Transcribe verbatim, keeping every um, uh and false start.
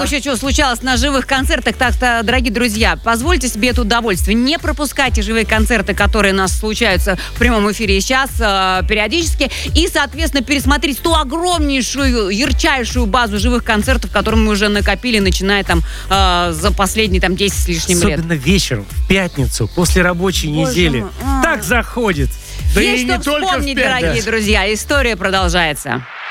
еще что случалось на живых концертах. Так-то, дорогие друзья, позвольте себе это удовольствие. Не пропускайте живые концерты, которые у нас случаются в прямом эфире сейчас, э, периодически. И, соответственно, пересмотреть ту огромнейшую, ярчайшую базу живых концертов, которые мы уже накопили, начиная там э, за последние там десять с лишним лет. Особенно вечером, в пятницу, после рабочей Боже недели. мой. А. Так заходит. Да Есть что вспомнить, дорогие друзья. История продолжается.